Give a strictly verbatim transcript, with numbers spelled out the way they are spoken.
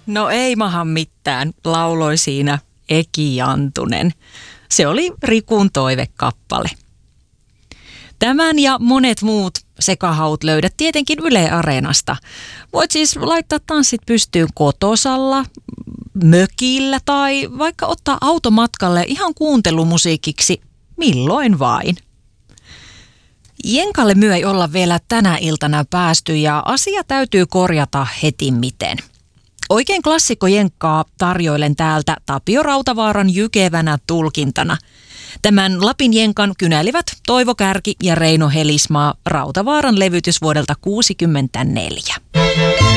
No ei maha mitään, lauloi siinä Eki Jantunen. Se oli Rikun toivekappale. Tämän ja monet muut sekahaut löydät tietenkin Yle Areenasta. Voit siis laittaa tanssit pystyyn kotosalla, mökillä tai vaikka ottaa automatkalle ihan kuuntelumusiikiksi milloin vain. Jenkalle myö ei olla vielä tänä iltana päästy ja asia täytyy korjata heti miten. Oikein klassikko jenkkaa tarjoilen täältä Tapio Rautavaaran jykevänä tulkintana. Tämän Lapin jenkan kynälivät Toivo Kärki ja Reino Helismaa, Rautavaaran levytys vuodelta kuusikymmentäneljä.